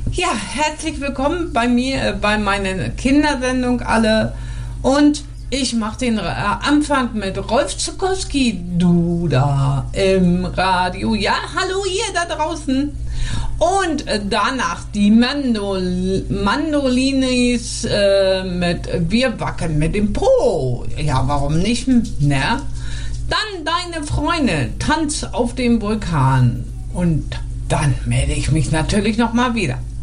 Ja, herzlich willkommen bei mir, bei meiner Kindersendung alle. Und ich mache den Anfang mit Rolf Zuckowski, du da im Radio. Ja, hallo ihr da draußen. Und danach die Mandolinis mit Wir wackeln mit dem Po. Ja, warum nicht, ne? Dann deine Freunde, Tanz auf dem Vulkan. Und dann melde ich mich natürlich nochmal wieder.